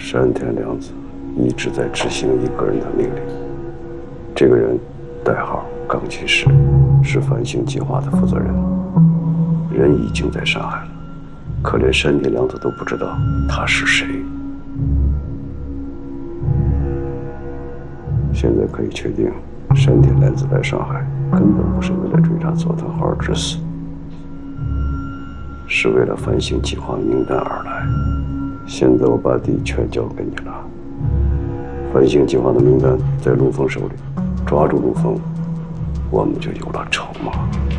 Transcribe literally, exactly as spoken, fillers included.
山田凉子一直在执行一个人的命令。这个人代号冈崎市，是繁星计划的负责人，人已经在上海了，可连山田凉子都不知道他是谁。现在可以确定，山田凉子来上海根本不是为了追查佐藤浩之死，是为了繁星计划名单而来。现在我把地全交给你了，繁星计划的名单在陆枫手里，抓住陆枫，我们就有了筹码。